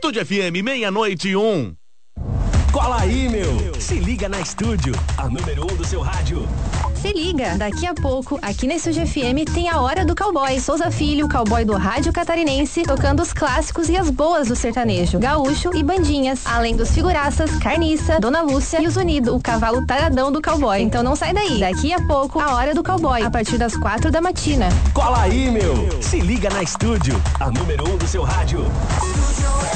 Estúdio FM, meia-noite e 1. Cola aí, meu. Se liga na Estúdio, a número 1 do seu rádio. Se liga, daqui a pouco, aqui na Estúdio FM tem a Hora do Cowboy. Souza Filho, cowboy do rádio catarinense, tocando os clássicos e as boas do sertanejo, gaúcho e bandinhas. Além dos figuraças, Carniça, Dona Lúcia e o Zunido, o cavalo taradão do cowboy. Então não sai daí, daqui a pouco, a Hora do Cowboy, a partir das 4 da matina. Cola aí, meu. Se liga na Estúdio, a número 1 do seu rádio.